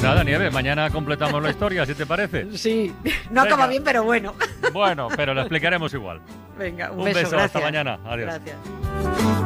nada, Nieves, mañana completamos la historia, si te parece. Sí, no acaba bien, pero bueno. Bueno, pero lo explicaremos igual. Venga, Un beso, gracias. hasta mañana. Adiós. Gracias.